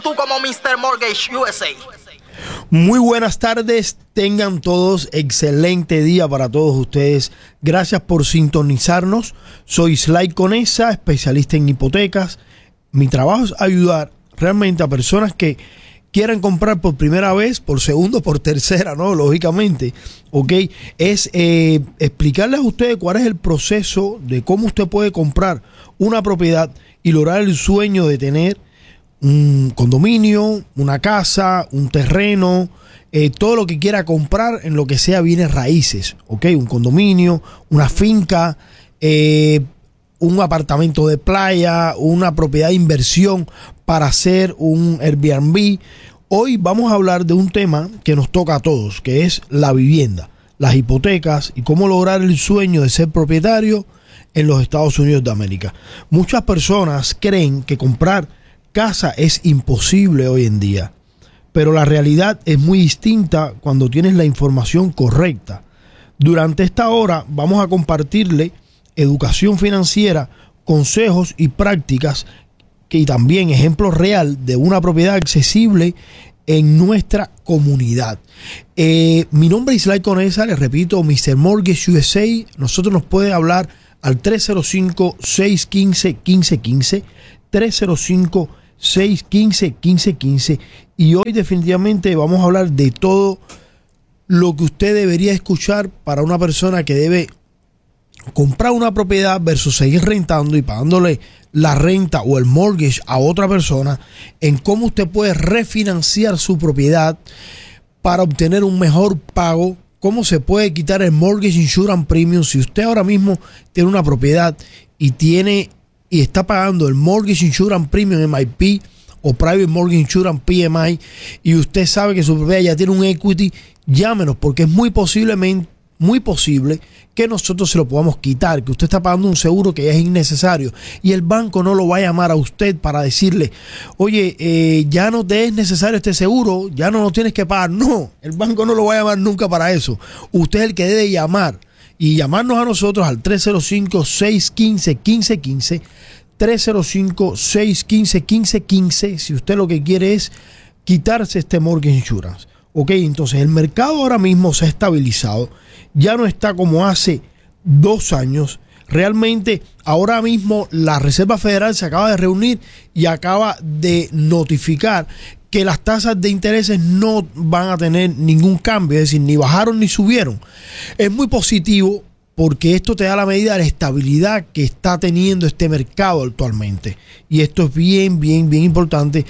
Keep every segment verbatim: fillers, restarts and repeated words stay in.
tú como mister Mortgage U S A. Muy buenas tardes, tengan todos excelente día para todos ustedes. Gracias por sintonizarnos. Soy Sly Conesa, especialista en hipotecas. Mi trabajo es ayudar realmente a personas que quieran comprar por primera vez, por segunda, por tercera, ¿no? Lógicamente, ¿ok? Es eh, explicarles a ustedes cuál es el proceso de cómo usted puede comprar una propiedad y lograr el sueño de tener un condominio, una casa, un terreno, eh, todo lo que quiera comprar en lo que sea bienes raíces, ¿ok? Un condominio, una finca, eh, un apartamento de playa, una propiedad de inversión para hacer un Airbnb. Hoy vamos a hablar de un tema que nos toca a todos, que es la vivienda, las hipotecas y cómo lograr el sueño de ser propietario en los Estados Unidos de América. Muchas personas creen que comprar casa es imposible hoy en día, pero la realidad es muy distinta cuando tienes la información correcta. Durante esta hora vamos a compartirle educación financiera, consejos y prácticas que, y también ejemplos real de una propiedad accesible en nuestra comunidad. Eh, mi nombre es Sly Conesa, les repito, mister Mortgage U S A. Nosotros nos puede hablar al tres cero cinco, seis uno cinco, uno cinco uno cinco, tres cero cinco, seis uno cinco, uno cinco uno cinco, y hoy definitivamente vamos a hablar de todo lo que usted debería escuchar para una persona que debe comprar una propiedad versus seguir rentando y pagándole la renta o el mortgage a otra persona, en cómo usted puede refinanciar su propiedad para obtener un mejor pago, cómo se puede quitar el mortgage insurance premium. Si usted ahora mismo tiene una propiedad y tiene y está pagando el mortgage insurance premium M I P o private mortgage insurance P M I y usted sabe que su propiedad ya tiene un equity, llámenos, porque es muy posiblemente muy posible que nosotros se lo podamos quitar, que usted está pagando un seguro que ya es innecesario y el banco no lo va a llamar a usted para decirle, oye, eh, ya no te es necesario este seguro, ya no lo tienes que pagar. No, el banco no lo va a llamar nunca para eso. Usted es el que debe llamar y llamarnos a nosotros al tres cero cinco, seis uno cinco, uno cinco uno cinco, tres cero cinco, seis uno cinco, uno cinco uno cinco, si usted lo que quiere es quitarse este mortgage insurance. Ok, entonces el mercado ahora mismo se ha estabilizado, ya no está como hace dos años. Realmente ahora mismo la Reserva Federal se acaba de reunir y acaba de notificar que las tasas de intereses no van a tener ningún cambio, es decir, ni bajaron ni subieron. Es muy positivo porque esto te da la medida de la estabilidad que está teniendo este mercado actualmente. Y esto es bien, bien, bien importante.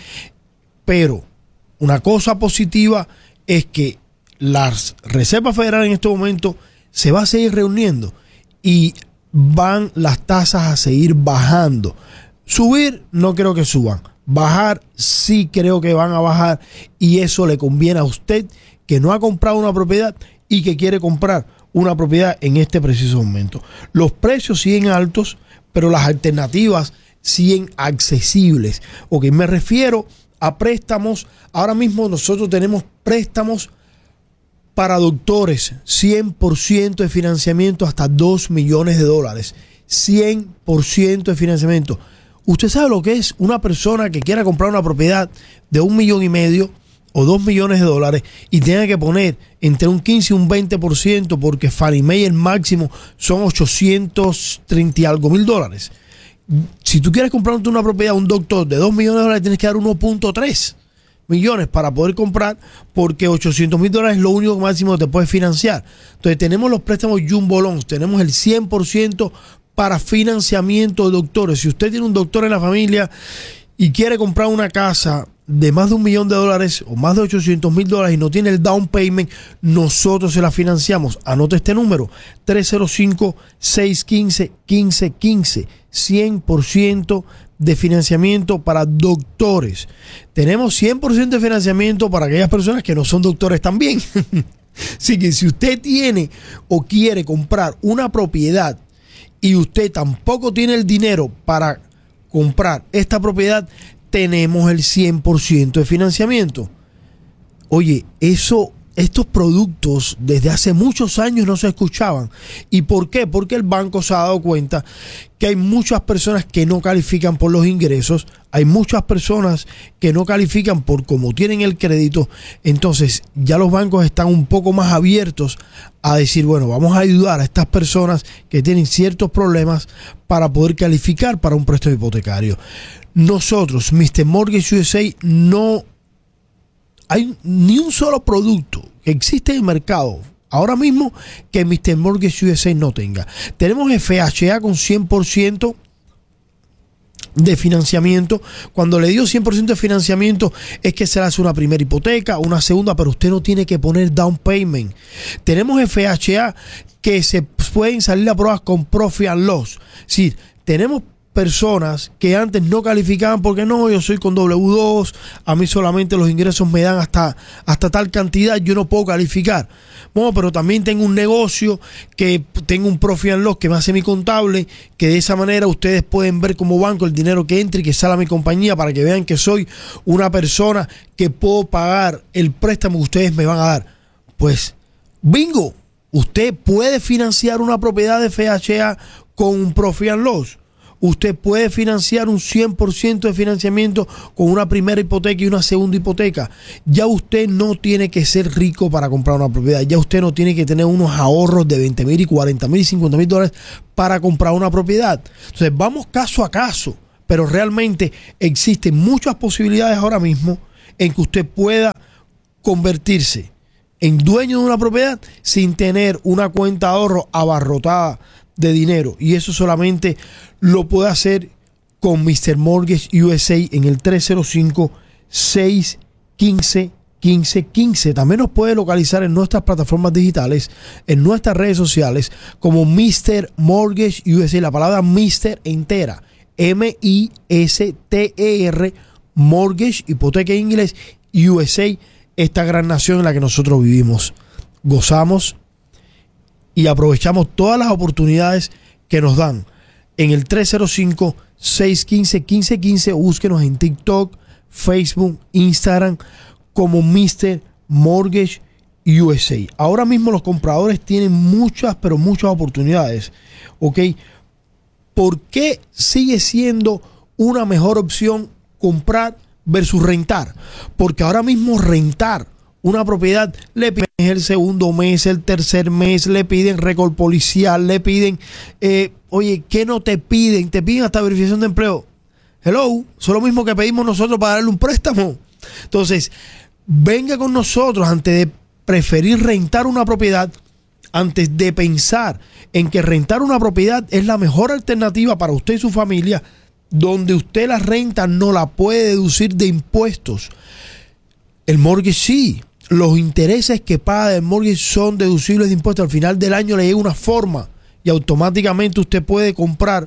Pero una cosa positiva es que la Reserva Federal en este momento se va a seguir reuniendo y van las tasas a seguir bajando. Subir no creo que suban. Bajar sí creo que van a bajar, y eso le conviene a usted que no ha comprado una propiedad y que quiere comprar una propiedad en este preciso momento. Los precios siguen altos, pero las alternativas siguen accesibles. Ok, me refiero a préstamos. Ahora mismo nosotros tenemos préstamos para doctores, cien por ciento de financiamiento hasta dos millones de dólares. cien por ciento de financiamiento. Usted sabe lo que es una persona que quiera comprar una propiedad de un millón y medio o dos millones de dólares y tenga que poner entre un quince y un veinte por ciento porque Fannie Mae el máximo son ochocientos treinta y algo mil dólares. Si tú quieres comprarte una propiedad, un doctor de dos millones de dólares, tienes que dar uno punto tres millones para poder comprar, porque ochocientos mil dólares es lo único máximo que te puedes financiar. Entonces tenemos los préstamos Jumbo Loans, tenemos el cien por ciento para financiamiento de doctores. Si usted tiene un doctor en la familia y quiere comprar una casa de más de un millón de dólares o más de ochocientos mil dólares y no tiene el down payment, nosotros se la financiamos. Anote este número, tres cero cinco, seis uno cinco, uno cinco uno cinco, cien por ciento de financiamiento para doctores. Tenemos cien por ciento de financiamiento para aquellas personas que no son doctores también. Así que si usted tiene o quiere comprar una propiedad y usted tampoco tiene el dinero para comprar esta propiedad, tenemos el cien por ciento de financiamiento. Oye, eso estos productos desde hace muchos años no se escuchaban. ¿Y por qué? Porque el banco se ha dado cuenta que hay muchas personas que no califican por los ingresos, hay muchas personas que no califican por cómo tienen el crédito. Entonces ya los bancos están un poco más abiertos a decir, bueno, vamos a ayudar a estas personas que tienen ciertos problemas para poder calificar para un préstamo hipotecario. Nosotros, mister Mortgage U S A, no hay ni un solo producto que existe en el mercado ahora mismo que mister Mortgage U S A no tenga. Tenemos F H A con cien por ciento de financiamiento. Cuando le digo cien por ciento de financiamiento es que se le hace una primera hipoteca, una segunda, pero usted no tiene que poner down payment. Tenemos F H A que se pueden salir a pruebas con profit and loss. Es decir, tenemos personas que antes no calificaban porque no, yo soy con W dos, a mí solamente los ingresos me dan hasta, hasta tal cantidad, yo no puedo calificar. Bueno, pero también tengo un negocio que tengo un profit and loss que me hace mi contable, que de esa manera ustedes pueden ver como banco el dinero que entra y que sale a mi compañía para que vean que soy una persona que puedo pagar el préstamo que ustedes me van a dar. Pues, bingo, usted puede financiar una propiedad de F H A con un profit and loss. Usted puede financiar un cien por ciento de financiamiento con una primera hipoteca y una segunda hipoteca. Ya usted no tiene que ser rico para comprar una propiedad. Ya usted no tiene que tener unos ahorros de veinte mil y cuarenta mil y cincuenta mil dólares para comprar una propiedad. Entonces vamos caso a caso, pero realmente existen muchas posibilidades ahora mismo en que usted pueda convertirse en dueño de una propiedad sin tener una cuenta de ahorro abarrotada de dinero, y eso solamente lo puede hacer con mister Mortgage U S A en el tres cero cinco, seis uno cinco, uno cinco uno cinco. También nos puede localizar en nuestras plataformas digitales, en nuestras redes sociales como mister Mortgage U S A, la palabra mister entera, M I S T E R, Mortgage, hipoteca en inglés, U S A, esta gran nación en la que nosotros vivimos. Gozamos y aprovechamos todas las oportunidades que nos dan en el tres cero cinco, seis uno cinco, uno cinco uno cinco. Búsquenos en TikTok, Facebook, Instagram como mister Mortgage U S A. Ahora mismo los compradores tienen muchas, pero muchas oportunidades. ¿Ok? ¿Por qué sigue siendo una mejor opción comprar versus rentar? Porque ahora mismo rentar una propiedad le piden el segundo mes, el tercer mes, le piden récord policial, le piden, eh, oye, ¿qué no te piden? Te piden hasta verificación de empleo. Hello, eso es lo mismo que pedimos nosotros para darle un préstamo. Entonces, venga con nosotros antes de preferir rentar una propiedad, antes de pensar en que rentar una propiedad es la mejor alternativa para usted y su familia, donde usted la renta no la puede deducir de impuestos. El mortgage sí. Los intereses que paga del mortgage son deducibles de impuestos. Al final del año le llega una forma y automáticamente usted puede comprar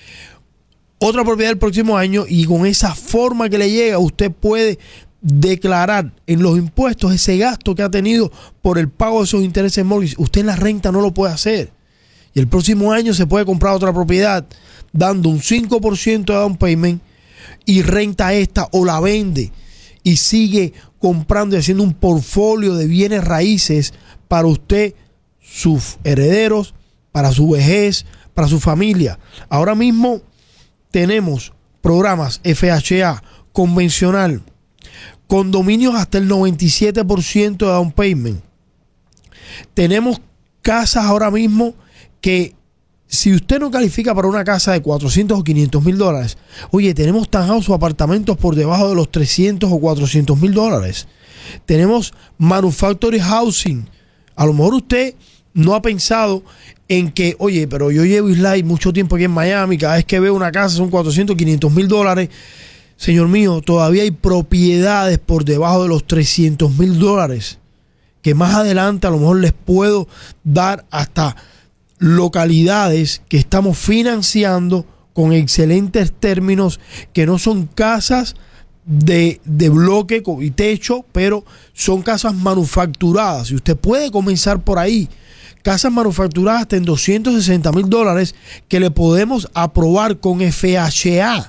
otra propiedad el próximo año, y con esa forma que le llega usted puede declarar en los impuestos ese gasto que ha tenido por el pago de esos intereses mortgage. Usted en la renta no lo puede hacer, y el próximo año se puede comprar otra propiedad dando un cinco por ciento de down payment y renta esta, o la vende y sigue comprando y haciendo un portfolio de bienes raíces para usted, sus herederos, para su vejez, para su familia. Ahora mismo tenemos programas F H A convencional, condominios hasta el noventa y siete por ciento de down payment. Tenemos casas ahora mismo que, si usted no califica para una casa de cuatrocientos o quinientos mil dólares, oye, tenemos townhouse o apartamentos por debajo de los trescientos o cuatrocientos mil dólares. Tenemos manufacturing housing. A lo mejor usted no ha pensado en que, oye, pero yo llevo Isla mucho tiempo aquí en Miami, cada vez que veo una casa son cuatrocientos o quinientos mil dólares. Señor mío, todavía hay propiedades por debajo de los trescientos mil dólares, que más adelante a lo mejor les puedo dar hasta localidades que estamos financiando con excelentes términos, que no son casas de, de bloque y techo, pero son casas manufacturadas, y usted puede comenzar por ahí. Casas manufacturadas hasta en doscientos sesenta mil dólares que le podemos aprobar con F H A,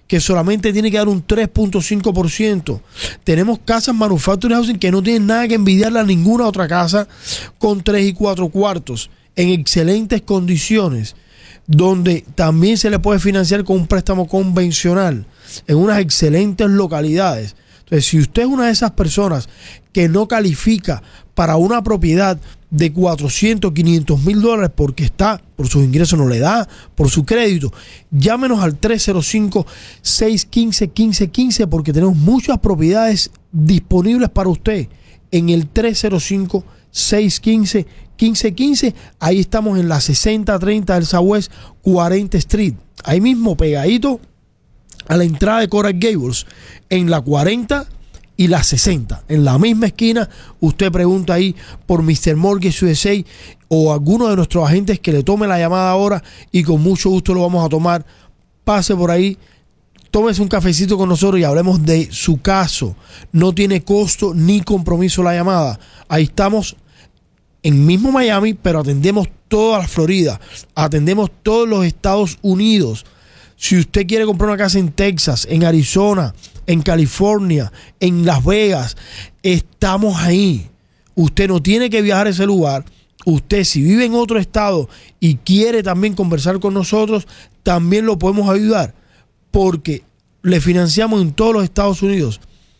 que solamente tiene que dar un tres punto cinco por ciento. Tenemos casas Manufactured Housing que no tienen nada que envidiarle a ninguna otra casa con tres y cuatro cuartos en excelentes condiciones, donde también se le puede financiar con un préstamo convencional en unas excelentes localidades. Entonces, si usted es una de esas personas que no califica para una propiedad de cuatrocientos, quinientos mil dólares porque está, por sus ingresos no le da, por su crédito, llámenos al tres cero cinco, seis uno cinco, uno cinco uno cinco porque tenemos muchas propiedades disponibles para usted en el tres cero cinco, seis uno cinco, uno cinco uno cinco. Ahí estamos en la sesenta treinta del Southwest cuarenta Street, ahí mismo pegadito a la entrada de Coral Gables, en la cuarenta y la sesenta, en la misma esquina. Usted pregunta ahí por mister Mortgage U S A o alguno de nuestros agentes que le tome la llamada ahora y con mucho gusto lo vamos a tomar. Pase por ahí, tómese un cafecito con nosotros y hablemos de su caso. No tiene costo ni compromiso la llamada. Ahí estamos en mismo Miami, pero atendemos toda la Florida, atendemos todos los Estados Unidos. Si usted quiere comprar una casa en Texas, en Arizona, en California, en Las Vegas, estamos ahí. Usted no tiene que viajar a ese lugar. Usted, si vive en otro estado y quiere también conversar con nosotros, también lo podemos ayudar, porque le financiamos en todos los Estados Unidos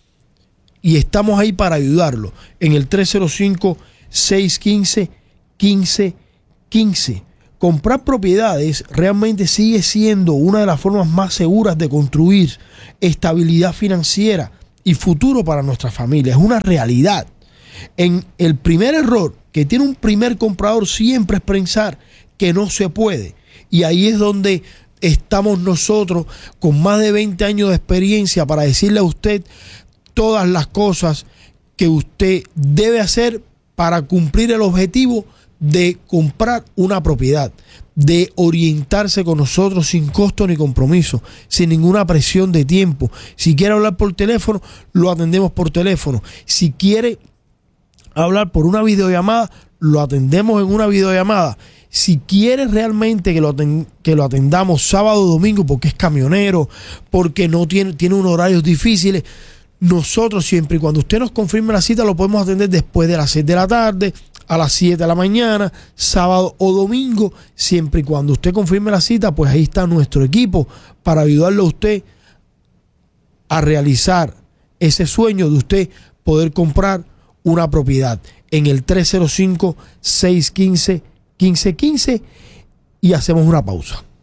y estamos ahí para ayudarlo en el tres cero cinco, seis uno cinco, uno cinco uno cinco. Comprar propiedades realmente sigue siendo una de las formas más seguras de construir estabilidad financiera y futuro para nuestra familia. Es una realidad. En el primer error que tiene un primer comprador siempre es pensar que no se puede. Y ahí es donde estamos nosotros con más de veinte años de experiencia para decirle a usted todas las cosas que usted debe hacer para cumplir el objetivo de comprar una propiedad, de orientarse con nosotros sin costo ni compromiso, sin ninguna presión de tiempo. Si quiere hablar por teléfono, lo atendemos por teléfono. Si quiere hablar por una videollamada, lo atendemos en una videollamada. Si quiere realmente que lo, aten- que lo atendamos sábado o domingo porque es camionero, porque no tiene, tiene unos horarios difíciles, nosotros siempre y cuando usted nos confirme la cita lo podemos atender después de las seis de la tarde, a las siete de la mañana, sábado o domingo, siempre y cuando usted confirme la cita, pues ahí está nuestro equipo para ayudarle a usted a realizar ese sueño de usted poder comprar una propiedad en el tres cero cinco, seis uno cinco, uno cinco uno cinco y hacemos una pausa.